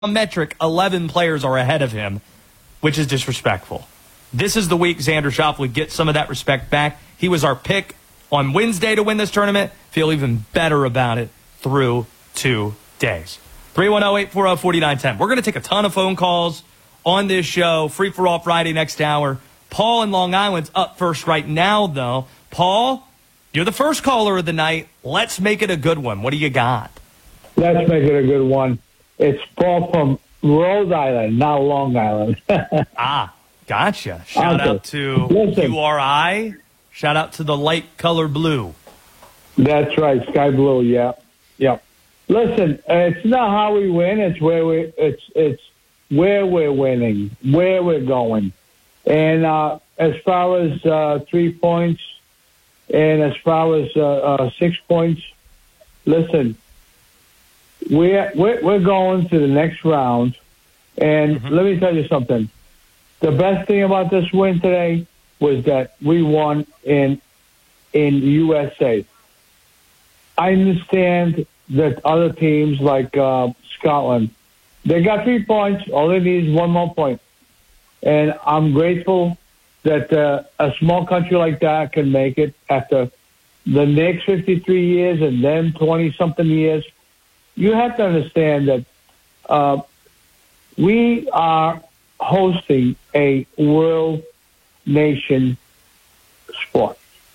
metric, 11 players are ahead of him, which is disrespectful. This is the week Xander Schauffele gets some of that respect back. He was our pick on Wednesday to win this tournament. Feel even better about it through 2 days. 310-840-4910. We're going to take a ton of phone calls on this show. Free for all Friday next hour. Paul in Long Island's up first right now, though. Paul, you're the first caller of the night. Let's make it a good one. What do you got? Let's make it a good one. It's Paul from Rhode Island, not Long Island. Gotcha. Shout out to URI. Shout out to the light color blue. That's right, sky blue. Yeah. Listen, it's not how we win; it's where where we're winning, where we're going. And as far as 3 points, and as far as 6 points, listen, we're going to the next round. And let me tell you something. The best thing about this win today was that we won in USA. I understand that other teams like Scotland, they got 3 points. All they need is 1 more point. And I'm grateful that a small country like that can make it after the next 53 years and then 20-something years. You have to understand that we are hosting a world nation sport.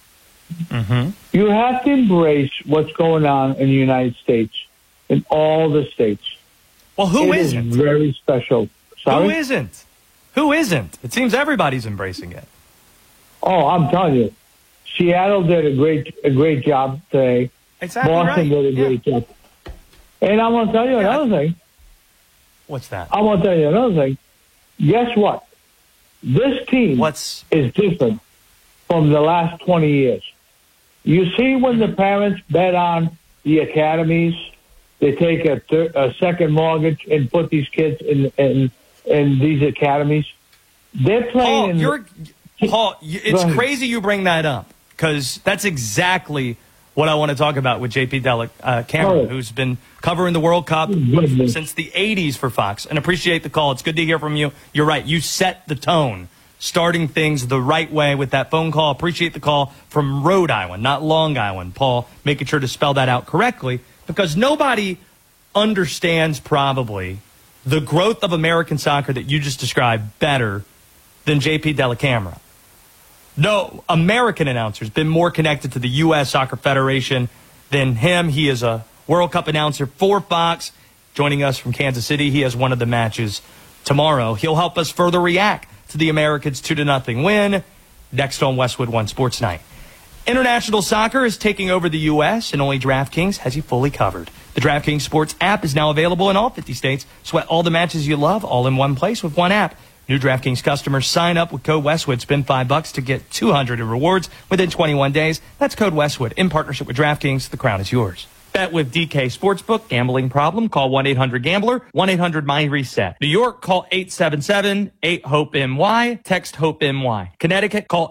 You have to embrace what's going on in the United States, in all the states. Well, who isn't? It is very special. Sorry? Who isn't? Who isn't? It seems everybody's embracing it. Oh, I'm telling you, Seattle did a great job today. Exactly Boston did a great job. And I'm going to tell you another thing. What's that? I'm going to tell you another thing. Guess what? This team is different from the last 20 years. You see when the parents bet on the academies, they take a second mortgage and put these kids in these academies. They're playing. Paul, it's crazy you bring that up because that's exactly what I want to talk about with JP Cameron, who's been covering the World Cup since the 80s for Fox. And appreciate the call. It's good to hear from you. You're right. You set the tone, starting things the right way with that phone call. Appreciate the call from Rhode Island, not Long Island. Paul, making sure to spell that out correctly because nobody understands probably the growth of American soccer that you just described better than JP Dellacamera. No American announcer's been more connected to the U.S. Soccer Federation than him. He is a World Cup announcer for Fox. Joining us from Kansas City, he has one of the matches tomorrow. He'll help us further react to the Americans' 2-0 win next on Westwood One Sports Night. International soccer is taking over the U.S., and only DraftKings has you fully covered. The DraftKings Sports app is now available in all 50 states. Sweat all the matches you love all in one place with one app. New DraftKings customers sign up with code Westwood. Spend $5 to get $200 in rewards within 21 days. That's code Westwood in partnership with DraftKings. The crown is yours. Bet with DK Sportsbook. Gambling problem? Call 1-800-GAMBLER. 1-800-MY-RESET. New York, call 877-8-HOPE-NY. Text HOPE-NY. Connecticut, call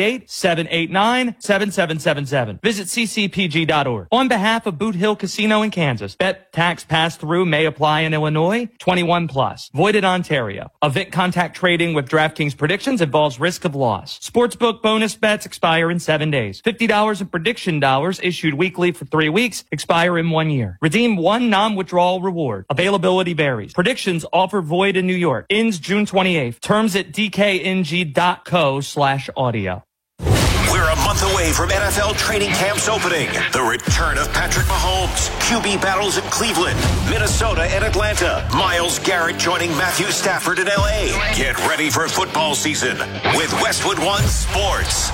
888-789-7777. Visit ccpg.org. On behalf of Boot Hill Casino in Kansas, bet tax pass-through may apply in Illinois. 21 plus. Void in Ontario. Event contact trading with DraftKings predictions involves risk of loss. Sportsbook bonus bets expire in 7 days. $50 in prediction dollars issued weekly for 3 weeks. Expire in 1 year. Redeem one non-withdrawal reward. Availability varies. Predictions offer void in New York. Ends June 28th. Terms at dkng.co/audio. We're a month away from NFL training camps opening. The return of Patrick Mahomes. QB battles in Cleveland, Minnesota, and Atlanta. Myles Garrett joining Matthew Stafford in L.A. Get ready for football season with Westwood One Sports.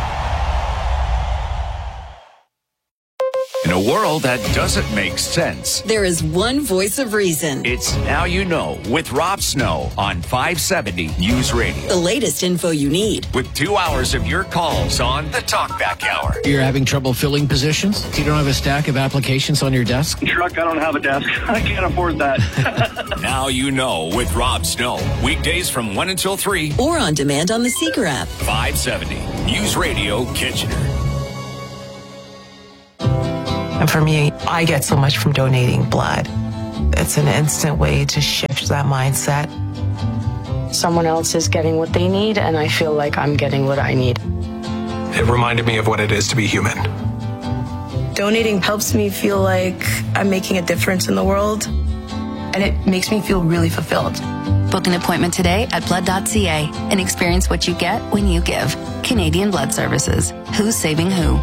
In a world that doesn't make sense, there is one voice of reason. It's Now You Know with Rob Snow on 570 News Radio. The latest info you need. With 2 hours of your calls on the Talkback Hour. You're having trouble filling positions? You don't have a stack of applications on your desk? Truck, I don't have a desk. I can't afford that. Now You Know with Rob Snow. Weekdays from 1 until 3. Or on demand on the Seeker app. 570 News Radio Kitchener. And for me, I get so much from donating blood. It's an instant way to shift that mindset. Someone else is getting what they need, and I feel like I'm getting what I need. It reminded me of what it is to be human. Donating helps me feel like I'm making a difference in the world, and it makes me feel really fulfilled. Book an appointment today at blood.ca and experience what you get when you give. Canadian Blood Services. Who's saving who?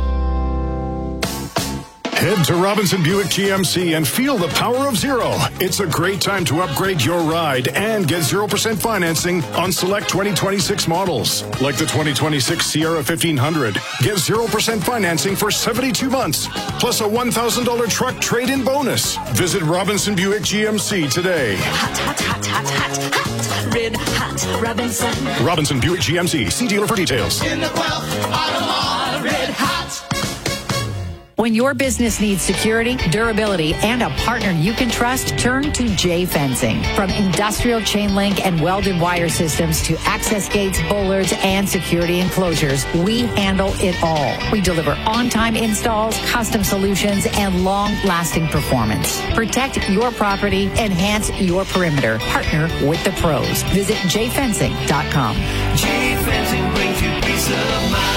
Head to Robinson Buick GMC and feel the power of zero. It's a great time to upgrade your ride and get 0% financing on select 2026 models. Like the 2026 Sierra 1500. Get 0% financing for 72 months, plus a $1,000 truck trade-in bonus. Visit Robinson Buick GMC today. Hot, hot, hot, hot, hot, hot. Red hot Robinson. Robinson Buick GMC. See dealer for details. In the Guelph Auto Mall, red hot. When your business needs security, durability, and a partner you can trust, turn to J Fencing. From industrial chain link and welded wire systems to access gates, bollards, and security enclosures, we handle it all. We deliver on-time installs, custom solutions, and long-lasting performance. Protect your property, enhance your perimeter. Partner with the pros. Visit jfencing.com. J Fencing brings you peace of mind.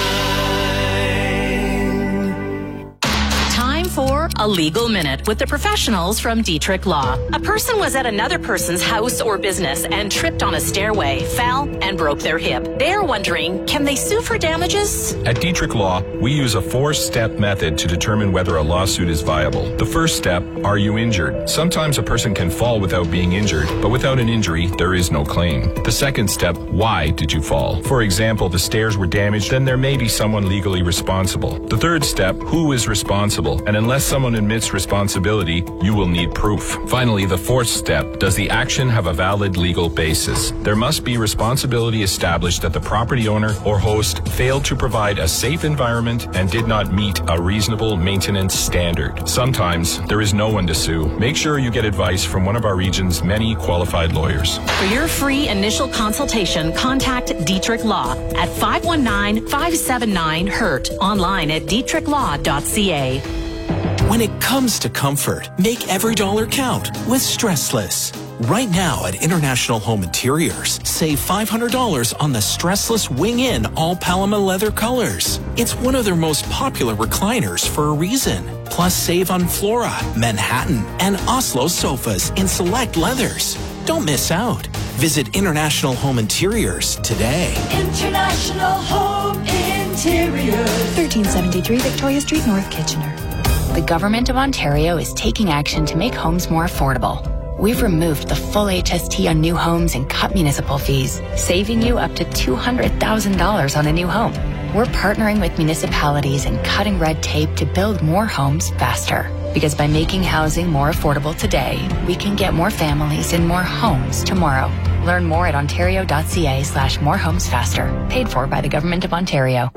For a legal minute with the professionals from Dietrich Law. A person was at another person's house or business and tripped on a stairway, fell, and broke their hip. They're wondering, can they sue for damages? At Dietrich Law, we use a 4-step method to determine whether a lawsuit is viable. The first step, are you injured? Sometimes a person can fall without being injured, but without an injury, there is no claim. The second step, why did you fall? For example, the stairs were damaged, then there may be someone legally responsible. The third step, who is responsible? And unless someone admits responsibility, you will need proof. Finally, the fourth step, does the action have a valid legal basis? There must be responsibility established that the property owner or host failed to provide a safe environment and did not meet a reasonable maintenance standard. Sometimes there is no one to sue. Make sure you get advice from one of our region's many qualified lawyers. For your free initial consultation, contact Dietrich Law at 519-579-HURT, online at dietrichlaw.ca. When it comes to comfort, make every dollar count with Stressless. Right now at International Home Interiors, save $500 on the Stressless Wing-In all Paloma leather colors. It's one of their most popular recliners for a reason. Plus save on Flora, Manhattan, and Oslo sofas in select leathers. Don't miss out. Visit International Home Interiors today. International Home Interiors. 1373 Victoria Street, North Kitchener. The Government of Ontario is taking action to make homes more affordable. We've removed the full HST on new homes and cut municipal fees, saving you up to $200,000 on a new home. We're partnering with municipalities and cutting red tape to build more homes faster. Because by making housing more affordable today, we can get more families in more homes tomorrow. Learn more at ontario.ca/morehomesfaster. Paid for by the Government of Ontario.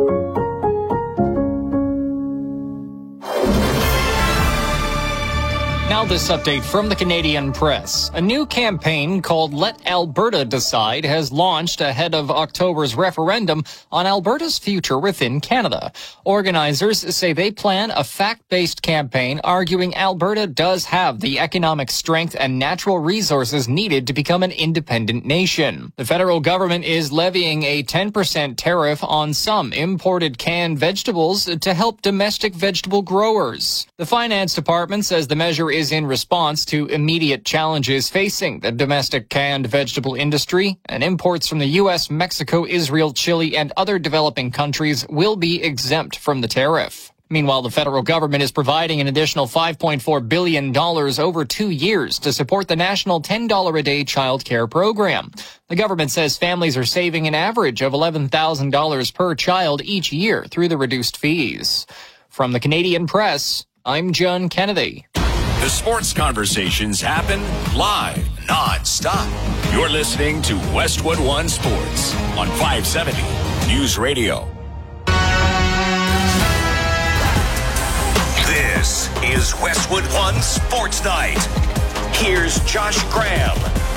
Now this update from the Canadian Press. A new campaign called Let Alberta Decide has launched ahead of October's referendum on Alberta's future within Canada. Organizers say they plan a fact-based campaign arguing Alberta does have the economic strength and natural resources needed to become an independent nation. The federal government is levying a 10% tariff on some imported canned vegetables to help domestic vegetable growers. The Finance Department says the measure is in response to immediate challenges facing the domestic canned vegetable industry, and imports from the U.S., Mexico, Israel, Chile, and other developing countries will be exempt from the tariff. Meanwhile, the federal government is providing an additional $5.4 billion over 2 years to support the national $10 a day child care program. The government says families are saving an average of $11,000 per child each year through the reduced fees. From the Canadian Press, I'm John Kennedy. The sports conversations happen live, non-stop. You're listening to Westwood One Sports on 570 News Radio. This is Westwood One Sports Night. Here's Josh Graham.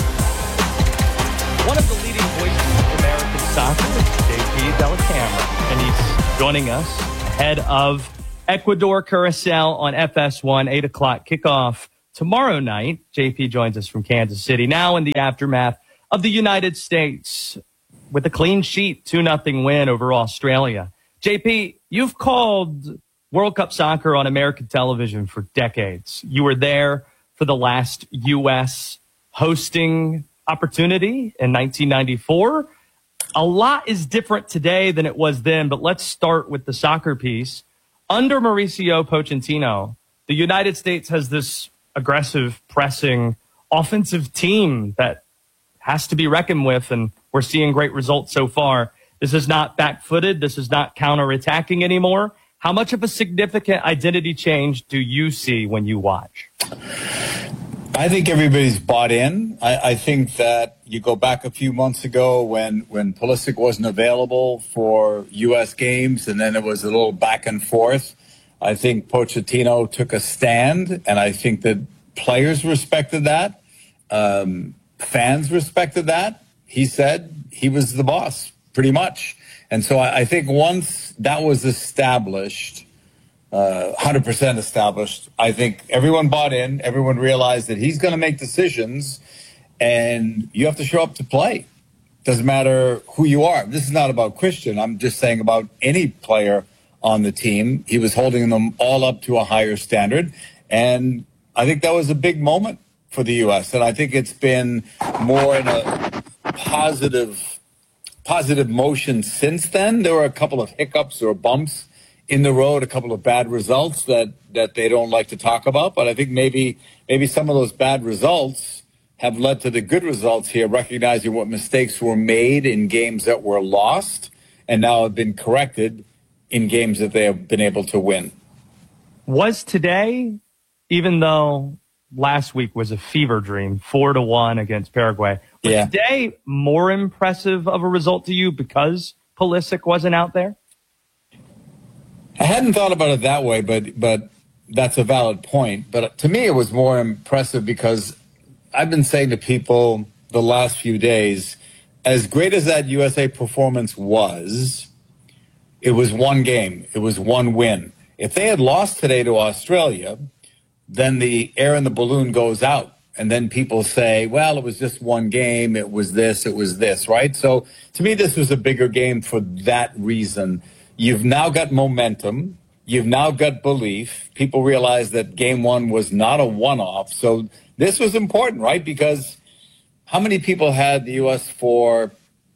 One of the leading voices of American soccer is JP Dellacamera, and he's joining us ahead of Ecuador Curacao on FS1, 8 o'clock kickoff tomorrow night. JP joins us from Kansas City now in the aftermath of the United States with a clean sheet 2-0 win over Australia. JP, you've called World Cup soccer on American television for decades. You were there for the last U.S. hosting opportunity in 1994. A lot is different today than it was then, but let's start with the soccer piece. Under Mauricio Pochettino, the United States has this aggressive, pressing, offensive team that has to be reckoned with, and we're seeing great results so far. This is not back-footed. This is not counter-attacking anymore. How much of a significant identity change do you see when you watch? I think everybody's bought in. I think that you go back a few months ago when Pulisic wasn't available for U.S. games, and then it was a little back and forth. I think Pochettino took a stand, and I think that players respected that. Fans respected that. He said he was the boss, pretty much. And so I think once that was established, 100% established, I think everyone bought in. Everyone realized that he's going to make decisions, and you have to show up to play. Doesn't matter who you are. This is not about Christian. I'm just saying about any player on the team. He was holding them all up to a higher standard, and I think that was a big moment for the U.S., and I think it's been more in a positive motion since then. There were a couple of hiccups or bumps in the road, a couple of bad results that they don't like to talk about, but I think maybe some of those bad results have led to the good results here, recognizing what mistakes were made in games that were lost and now have been corrected in games that they have been able to win. Was today, even though last week was a fever dream, 4-1 against Paraguay, was today more impressive of a result to you because Pulisic wasn't out there? I hadn't thought about it that way, but that's a valid point. But to me, it was more impressive because I've been saying to people the last few days, as great as that USA performance was, it was one game. It was one win. If they had lost today to Australia, then the air in the balloon goes out. And then people say, well, it was just one game. It was this, right? So to me, this was a bigger game for that reason. You've now got momentum. You've now got belief. People realize that game one was not a one-off. So this was important, right? Because how many people had the U.S. for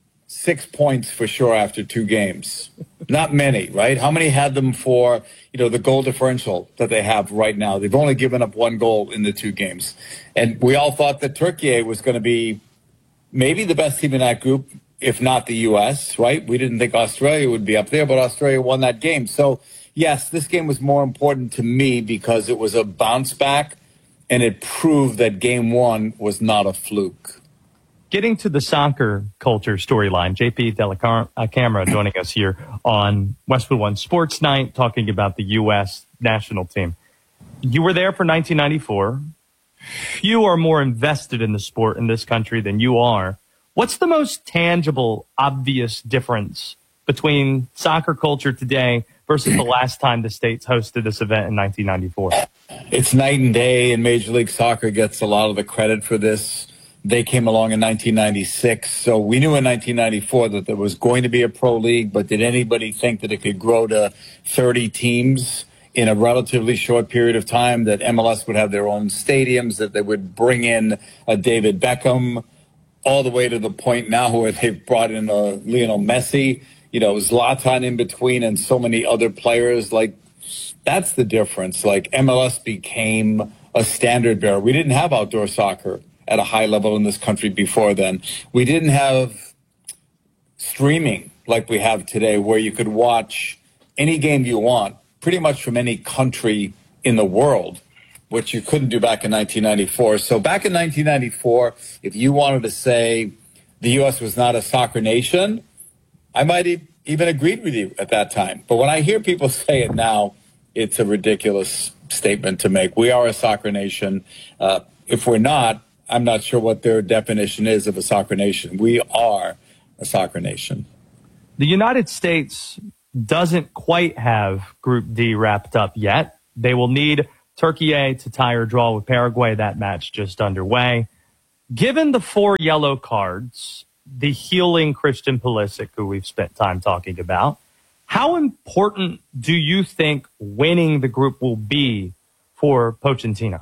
6 points for sure after 2 games? Not many, right? How many had them for, the goal differential that they have right now? They've only given up 1 goal in the 2 games. And we all thought that Turkey was going to be maybe the best team in that group, if not the U.S., right? We didn't think Australia would be up there, but Australia won that game. So, yes, this game was more important to me because it was a bounce back, and it proved that game one was not a fluke. Getting to the soccer culture storyline, JP Dellacamera joining us here on Westwood One Sports Night, talking about the U.S. national team. You were there for 1994. Few are more invested in the sport in this country than you are. What's the most tangible, obvious difference between soccer culture today versus the last time the States hosted this event in 1994? It's night and day, and Major League Soccer gets a lot of the credit for this. They came along in 1996, so we knew in 1994 that there was going to be a pro league, but did anybody think that it could grow to 30 teams in a relatively short period of time, that MLS would have their own stadiums, that they would bring in a David Beckham, all the way to the point now where they've brought in a Lionel Messi, Zlatan in between, and so many other players. Like, that's the difference. Like, MLS became a standard bearer. We didn't have outdoor soccer at a high level in this country before then. We didn't have streaming like we have today, where you could watch any game you want pretty much from any country in the world, which you couldn't do back in 1994. So back in 1994, if you wanted to say the U.S. was not a soccer nation, I might even agreed with you at that time. But when I hear people say it now, it's a ridiculous statement to make. We are a soccer nation. If we're not, I'm not sure what their definition is of a soccer nation. We are a soccer nation. The United States doesn't quite have Group D wrapped up yet. They will need Turkey A to tie or draw with Paraguay. That match just underway. Given the 4 yellow cards, the healing Christian Pulisic, who we've spent time talking about, how important do you think winning the group will be for Pochettino?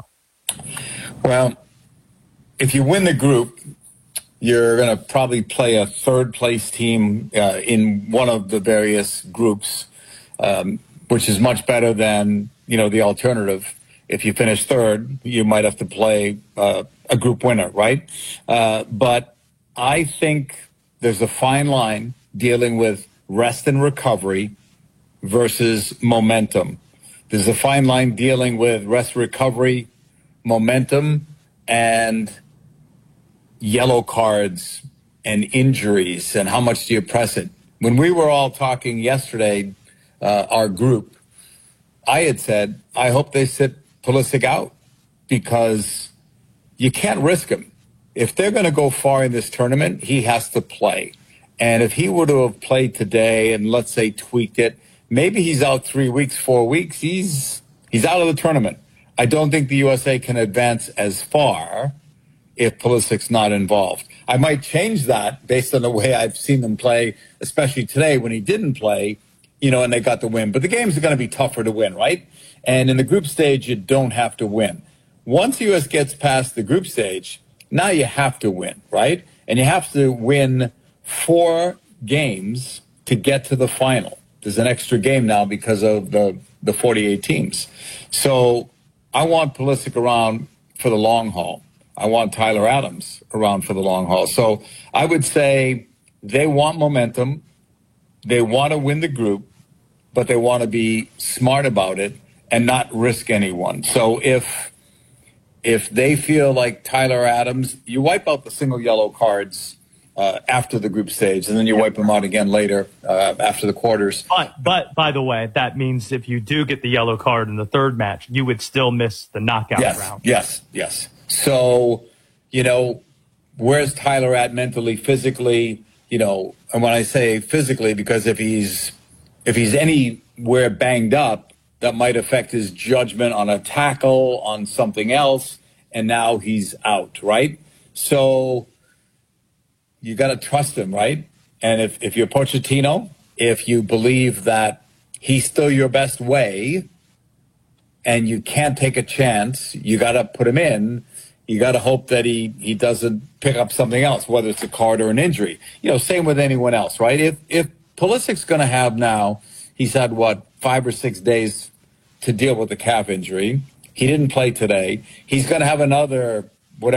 Well, if you win the group, you're going to probably play a third-place team in one of the various groups, which is much better than, the alternative. If you finish third, you might have to play a group winner, right? But I think there's a fine line dealing with rest and recovery versus momentum. There's a fine line dealing with rest, recovery, momentum, and yellow cards and injuries, and how much do you press it? When we were all talking yesterday, our group, I had said, I hope they sit Pulisic out, because you can't risk him. If they're going to go far in this tournament, he has to play. And if he were to have played today and, let's say, tweaked it, maybe he's out 3 weeks, 4 weeks. He's out of the tournament. I don't think the USA can advance as far if Pulisic's not involved. I might change that based on the way I've seen them play, especially today when he didn't play, and they got the win. But the games are going to be tougher to win, right? And in the group stage, you don't have to win. Once the U.S. gets past the group stage, now you have to win, right? And you have to win 4 games to get to the final. There's an extra game now because of the 48 teams. So I want Pulisic around for the long haul. I want Tyler Adams around for the long haul. So I would say they want momentum. They want to win the group, but they want to be smart about it and not risk anyone. So if they feel like Tyler Adams, you wipe out the single yellow cards after the group stage, and then you wipe them out again later after the quarters. But by the way, that means if you do get the yellow card in the third match, you would still miss the knockout round. Yes. So, where's Tyler at mentally, physically? And when I say physically, because if he's anywhere banged up, that might affect his judgment on a tackle, on something else, and now he's out, right? So you got to trust him, right? And if you're Pochettino, if you believe that he's still your best way and you can't take a chance, you got to put him in. You got to hope that he doesn't pick up something else, whether it's a card or an injury. Same with anyone else, right? If Pulisic's going to have now, he's had, 5 or 6 days to deal with the calf injury. He didn't play today. He's going to have another,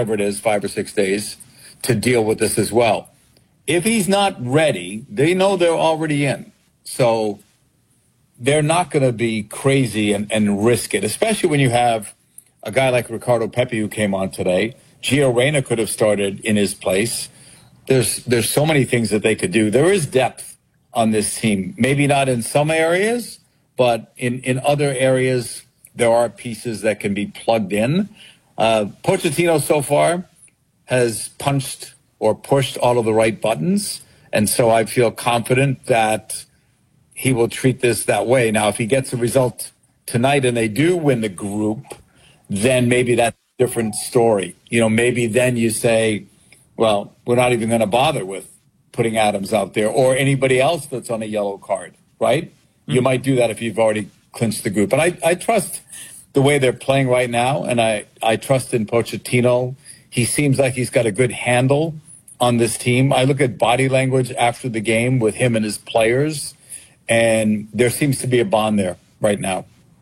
5 or 6 days to deal with this as well. If he's not ready, they know they're already in. So they're not going to be crazy and risk it, especially when you have a guy like Ricardo Pepi who came on today. Gio Reyna could have started in his place. There's so many things that they could do. There is depth on this team. Maybe not in some areas, but in other areas, there are pieces that can be plugged in. Pochettino so far has punched or pushed all of the right buttons, and so I feel confident that he will treat this that way. Now, if he gets a result tonight and they do win the group, then maybe that's a different story. Maybe then you say, well, we're not even going to bother with putting Adams out there or anybody else that's on a yellow card, right? Mm-hmm. You might do that if you've already clinched the group. But I trust the way they're playing right now, and I trust in Pochettino. He seems like he's got a good handle on this team. I look at body language after the game with him and his players, and there seems to be a bond there right now.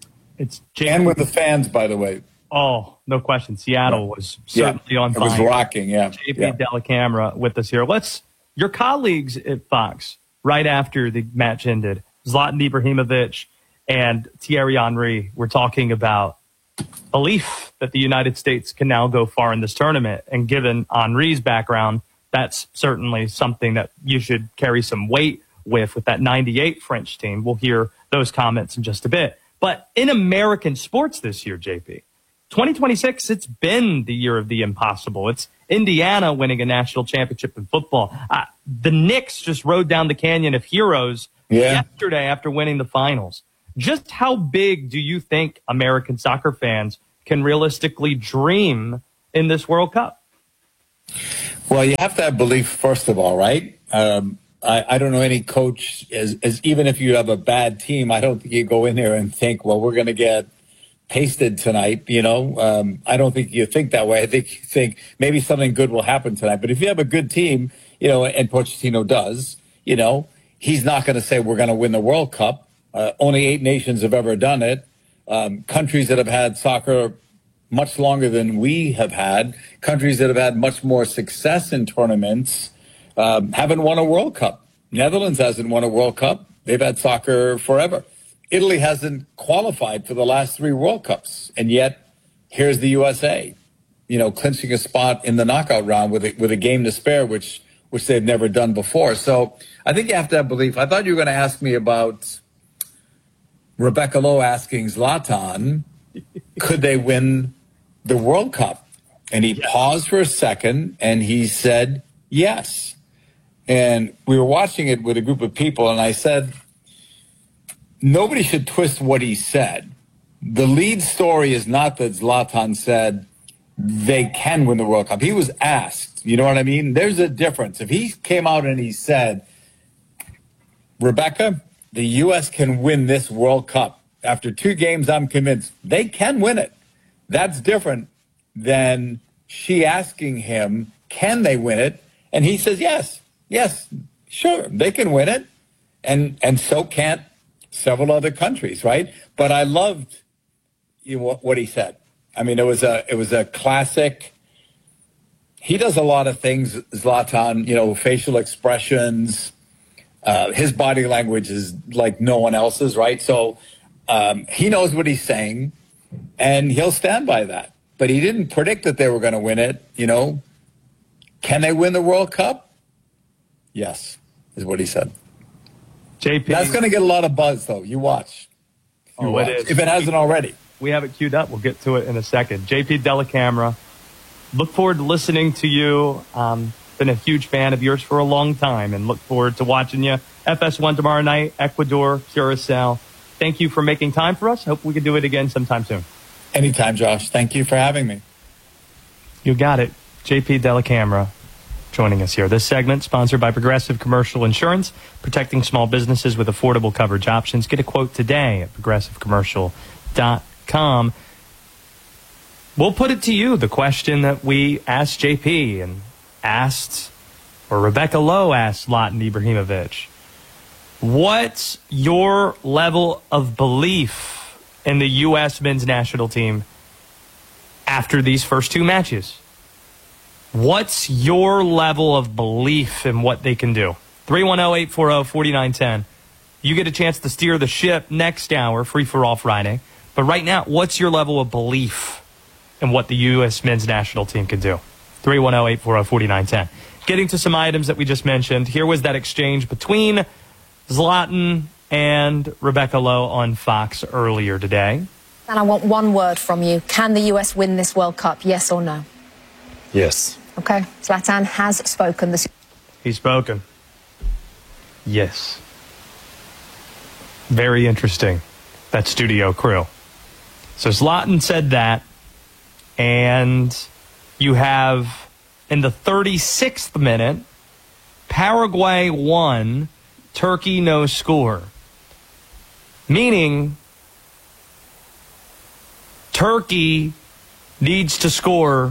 And with the fans, by the way. Oh, no question. Seattle was certainly on fire. It was rocking, JP Dellacamera with us here. Your colleagues at Fox, right after the match ended, Zlatan Ibrahimovic and Thierry Henry were talking about belief that the United States can now go far in this tournament. And given Henry's background, that's certainly something that you should carry some weight with that 98 French team. We'll hear those comments in just a bit. But in American sports this year, JP, 2026, it's been the year of the impossible. It's Indiana winning a national championship in football. The Knicks just rode down the canyon of heroes yesterday after winning the finals. Just how big do you think American soccer fans can realistically dream in this World Cup? Well, you have to have belief, first of all, right? I don't know any coach, as even if you have a bad team, I don't think you go in there and think, well, we're going to get pasted tonight. I don't think you think that way. I think you think maybe something good will happen tonight. But if you have a good team, and Pochettino does, he's not going to say we're going to win the World Cup. Only 8 nations have ever done it. Countries that have had soccer much longer than we have had, countries that have had much more success in tournaments, haven't won a World Cup. Netherlands hasn't won a World Cup. They've had soccer forever. Italy hasn't qualified for the last 3 World Cups. And yet, here's the USA, clinching a spot in the knockout round with a game to spare, which they've never done before. So I think you have to have belief. I thought you were going to ask me about Rebecca Lowe asking Zlatan, could they win the World Cup? And he paused for a second, and he said, yes. And we were watching it with a group of people, and I said, nobody should twist what he said. The lead story is not that Zlatan said they can win the World Cup. He was asked, you know what I mean? There's a difference. If he came out and he said, Rebecca, the U.S. can win this World Cup. After 2 games, I'm convinced they can win it. That's different than she asking him, can they win it? And he says, yes, sure, they can win it. And so can't several other countries, right? But I loved what he said. I mean, it was a classic. He does a lot of things, Zlatan, facial expressions. His body language is like no one else's, right? So he knows what he's saying, and he'll stand by that. But he didn't predict that they were going to win it, Can they win the World Cup? Yes, is what he said. JP. That's going to get a lot of buzz, though. You watch. It is. If it hasn't already. We have it queued up. We'll get to it in a second. JP Dellacamera, look forward to listening to you. Been a huge fan of yours for a long time, and look forward to watching you. FS1 tomorrow night, Ecuador, Curacao. Thank you for making time for us. Hope we can do it again sometime soon. Anytime, Josh. Thank you for having me. You got it. JP Dellacamera joining us here. This segment sponsored by Progressive Commercial Insurance, protecting small businesses with affordable coverage options. Get a quote today at progressivecommercial.com. We'll put it to you, the question that we asked JP and Rebecca Lowe asked Zlatan Ibrahimovic. What's your level of belief in the U.S. men's national team after these first 2 matches? What's your level of belief in what they can do? 310-840-4910. You get a chance to steer the ship next hour, Free for All Friday. But right now, what's your level of belief in what the U.S. men's national team can do? 310-840-4910. Getting to some items that we just mentioned, here was that exchange between Zlatan and Rebecca Lowe on Fox earlier today. And I want one word from you. Can the U.S. win this World Cup, yes or no? Yes. Okay, Zlatan has spoken. He's spoken. Yes. Very interesting, that studio crew. So Zlatan said that, and you have, in the 36th minute, Paraguay won, Turkey no score. Meaning, Turkey needs to score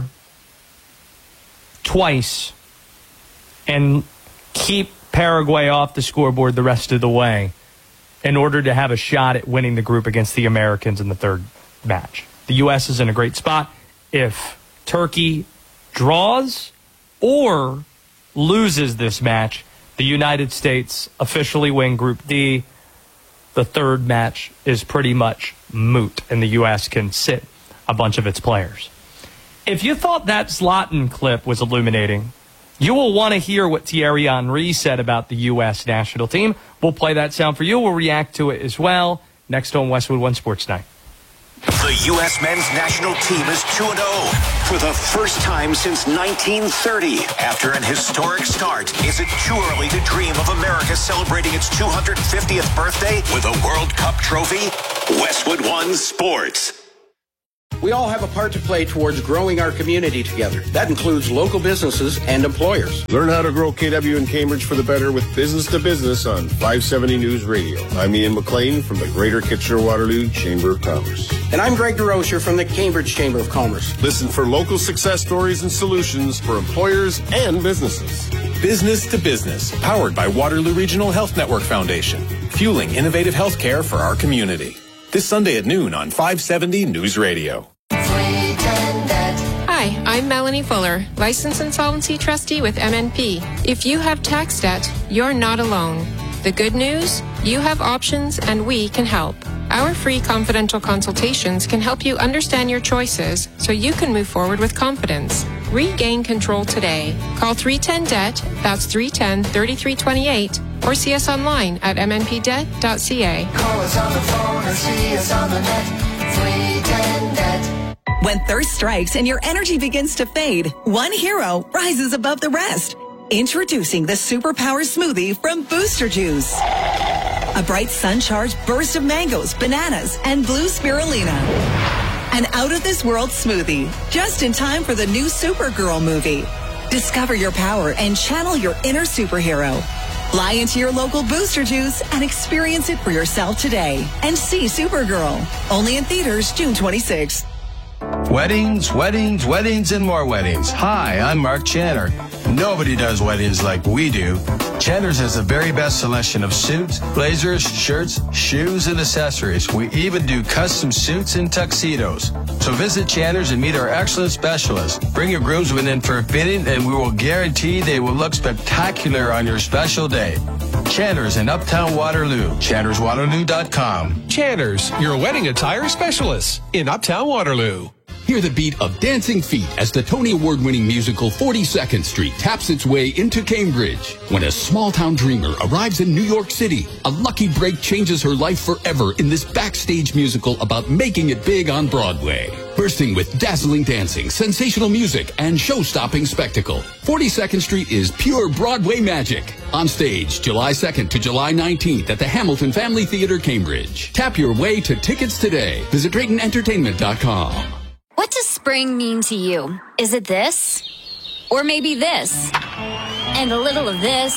twice and keep Paraguay off the scoreboard the rest of the way in order to have a shot at winning the group against the Americans in the 3rd match. The U.S. is in a great spot. If Turkey draws or loses this match, the United States officially win Group D. The 3rd match is pretty much moot, and the U.S. can sit a bunch of its players. If you thought that Zlatan clip was illuminating, you will want to hear what Thierry Henry said about the U.S. national team. We'll play that sound for you. We'll react to it as well next on Westwood One Sports Night. The U.S. men's national team is 2-0 for the first time since 1930. After an historic start, is it too early to dream of America celebrating its 250th birthday with a World Cup trophy? Westwood One Sports. We all have a part to play towards growing our community together. That includes local businesses and employers. Learn how to grow KW in Cambridge for the better with Business to Business on 570 News Radio. I'm Ian McLean from the Greater Kitchener-Waterloo Chamber of Commerce. And I'm Greg DeRocher from the Cambridge Chamber of Commerce. Listen for local success stories and solutions for employers and businesses. Business to Business, powered by Waterloo Regional Health Network Foundation, fueling innovative healthcare for our community. This Sunday at noon on 570 News Radio. Hi, I'm Melanie Fuller, Licensed Insolvency Trustee with MNP. If you have tax debt, you're not alone. The good news? You have options and we can help. Our free confidential consultations can help you understand your choices so you can move forward with confidence. Regain control today. Call 310-DEBT, that's 310-3328, or see us online at mnpdebt.ca. Call us on the phone or see us on the net. 310-DEBT. When thirst strikes and your energy begins to fade, one hero rises above the rest. Introducing the Superpower Smoothie from Booster Juice. A bright sun-charged burst of mangoes, bananas, and blue spirulina. An out-of-this-world smoothie, just in time for the new Supergirl movie. Discover your power and channel your inner superhero. Fly into your local Booster Juice and experience it for yourself today. And see Supergirl. Only in theaters June 26th. Weddings, weddings, weddings, and more weddings. Hi, I'm Mark Channer. Nobody does weddings like we do. Channer's has the very best selection of suits, blazers, shirts, shoes, and accessories. We even do custom suits and tuxedos. So visit Channer's and meet our excellent specialists. Bring your groomsmen in for a fitting, and we will guarantee they will look spectacular on your special day. Channer's in Uptown Waterloo. ChannersWaterloo.com. Channer's, your wedding attire specialist in Uptown Waterloo. Hear the beat of Dancing Feet as the Tony Award-winning musical 42nd Street taps its way into Cambridge. When a small-town dreamer arrives in New York City, a lucky break changes her life forever in this backstage musical about making it big on Broadway. Bursting with dazzling dancing, sensational music, and show-stopping spectacle, 42nd Street is pure Broadway magic. On stage, July 2nd to July 19th at the Hamilton Family Theater, Cambridge. Tap your way to tickets today. Visit DraytonEntertainment.com. What does spring mean to you? Is it this? Or maybe this? And a little of this?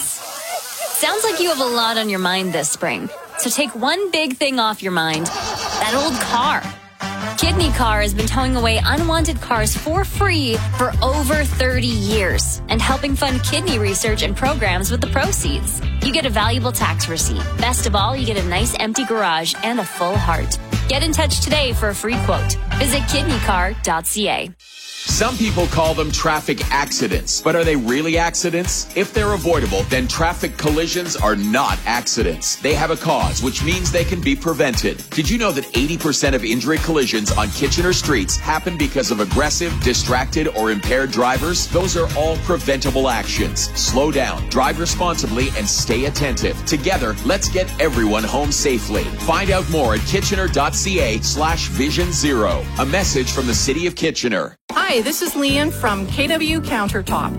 Sounds like you have a lot on your mind this spring. So take one big thing off your mind. That old car. Kidney Car has been towing away unwanted cars for free for over 30 years and helping fund kidney research and programs with the proceeds. You get a valuable tax receipt. Best of all, you get a nice empty garage and a full heart. Get in touch today for a free quote. Visit kidneycar.ca. Some people call them traffic accidents, but are they really accidents? If they're avoidable, then traffic collisions are not accidents. They have a cause, which means they can be prevented. Did you know that 80% of injury collisions on Kitchener streets happen because of aggressive, distracted, or impaired drivers? Those are all preventable actions. Slow down, drive responsibly, and stay attentive. Together, let's get everyone home safely. Find out more at kitchener.ca/Vision Zero. A message from the City of Kitchener. Hi, this is Leanne from KW Countertop.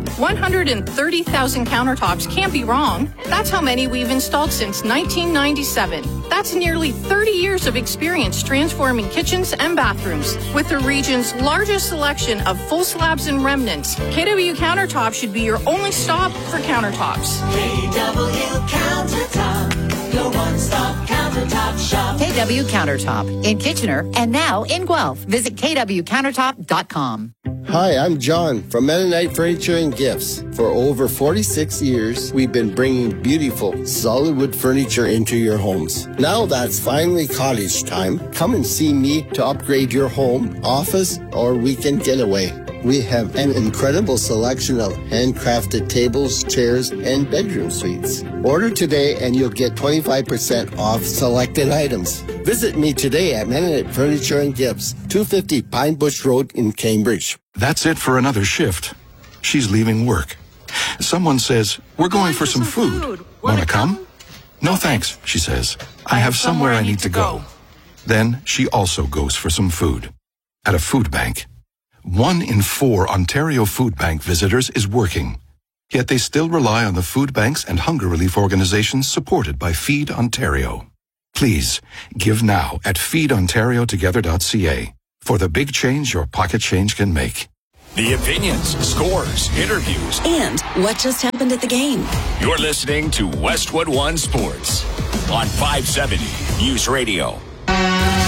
130,000 countertops can't be wrong. That's how many we've installed since 1997. That's nearly 30 years of experience transforming kitchens and bathrooms. With the region's largest selection of full slabs and remnants, KW Countertop should be your only stop for countertops. KW Countertop, your one-stop countertop shop. KW Countertop in Kitchener and now in Guelph. Visit kwcountertop.com. Hi, I'm John from Mennonite Furniture and Gifts. For over 46 years, we've been bringing beautiful, solid wood furniture into your homes. Now that's finally cottage time. Come and see me to upgrade your home, office, or weekend getaway. We have an incredible selection of handcrafted tables, chairs, and bedroom suites. Order today and you'll get 25% off selected items. Visit me today at Mennonite Furniture and Gifts, 250 Pine Bush Road in Cambridge. That's it for another shift. She's leaving work. Someone says, "We're going for some food. Want to come?" "No thanks," she says. "I have somewhere I need to go." Then she also goes for some food. At a food bank. 1 in 4 Ontario Food Bank visitors is working. Yet they still rely on the food banks and hunger relief organizations supported by Feed Ontario. Please, give now at feedontariotogether.ca for the big change your pocket change can make. The opinions, scores, interviews, and what just happened at the game. You're listening to Westwood One Sports on 570 News Radio.